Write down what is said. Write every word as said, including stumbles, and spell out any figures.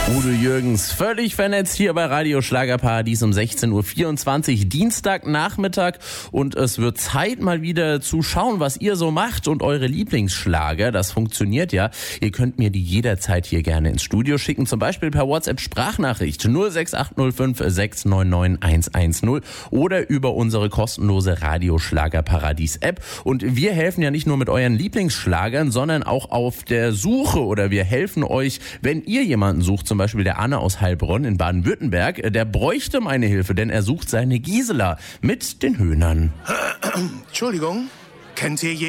Udo Jürgens, völlig vernetzt hier bei Radio Schlagerparadies um sechzehn Uhr vierundzwanzig, Dienstagnachmittag, und es wird Zeit, mal wieder zu schauen, was ihr so macht und eure Lieblingsschlager. Das funktioniert ja. Ihr könnt mir die jederzeit hier gerne ins Studio schicken, zum Beispiel per WhatsApp-Sprachnachricht null sechs acht null fünf sechs neun neun eins eins null oder über unsere kostenlose Radio Schlagerparadies-App. Und wir helfen ja nicht nur mit euren Lieblingsschlagern, sondern auch auf der Suche, oder wir helfen euch, wenn ihr jemanden sucht, zum Beispiel der Anne aus Heilbronn in Baden-Württemberg, der bräuchte meine Hilfe, denn er sucht seine Gisela mit den Höhnern. Entschuldigung, kennt ihr jemanden?